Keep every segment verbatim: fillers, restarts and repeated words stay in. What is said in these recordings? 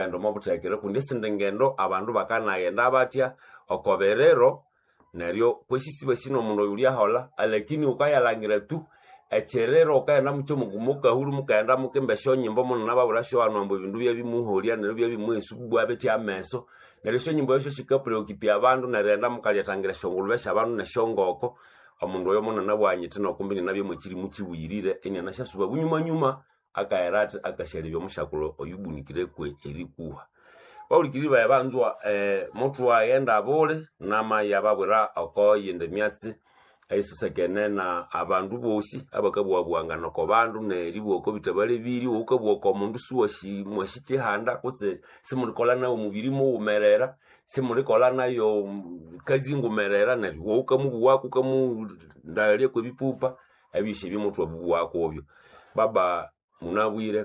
ndo mabutekere kundi sindengendo abantu bakanayenda batya okoberero neryo kwesisibe sino mundo yulia hola alakini ukayalangira tu echerero ukayenda mucho mugumuka huru mukayenda mukembesho nyimbo muno nababurasho anwambo bindu bya bimuholia neryo bya bimwesu abeti ameso neryo sho nyimbo yosho shikapre okipya abantu nerenda mukalyatangira shongulubesha abantu neshongoko omundu oyo muno nabwanyite nokumbini nabyo mukiri mukibuyirire ene nashasuba bunyuma nyuma akaerate akasheribyo mushakulo oyubunikire kwe erikuha baulikiriba yabanzwa eh mutu ayenda abole nama yababura oko yende myatsi ayisosekene na abandu bosi abakabwa bwangana ko bandu neribwo ko bitabale biri ukabwo ko mundu suwashi mwashiki handa kutse simulikola na umubiri mu umerera simulikola nayo kazi ngumerera nerwo ukamubu wako kamu ndale ko bipupa abishe bimutu wako obyo baba munabwire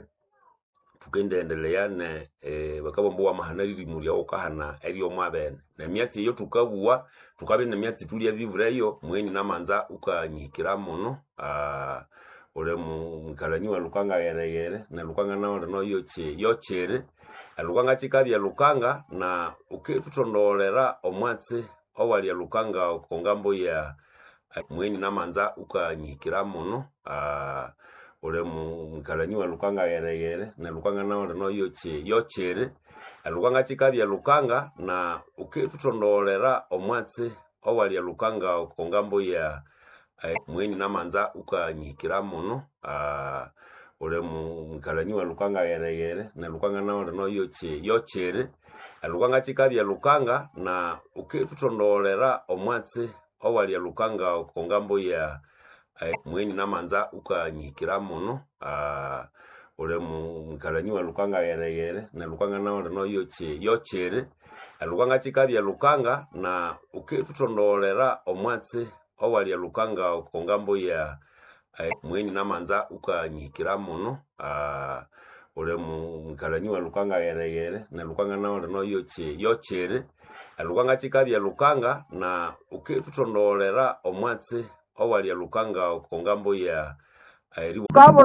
tukendendelea ne eh bakabombo wa mahanariri muri okahana eriyo mwabene na myatsi yo tukabuwa tukabe na myatsi tulia vivre yo mweni namanza ukanyikira muno ah ole mu kalani wa lukanga yere yere na lukanga nawo no yo che yo chere lukanga chikabya lukanga na uketutondolera omwatsi owali lukanga kongambo ya mweni namanza ukanyikira muno ah ole mu kalani wa lukanga yere yere na lukanga nawo no yo che yo chere lukanga chikabya lukanga na uketutondolera omwatsi owali lukanga kongambo ya mweni namanza ukanyikira muno ah ole mu kalani wa lukanga yere yere na lukanga nawo no yo che yo chere lukanga chikabya lukanga na uketutondolera omwatsi owali lukanga kongambo ya mweni namanza ukanyikira muno ah ole mu kalani wa lukanga yere yere na lukanga nawo no yo che yo chere lukanga chikabya lukanga na uketutondolera omwatsi owali lukanga kongambo ya mweni namanza ukanyikira muno ah ole mu kalani wa lukanga yere yere na lukanga nawo no yo che yo chere lukanga chikabya lukanga na uketutondolera omwatsi owali lukanga kongambo ya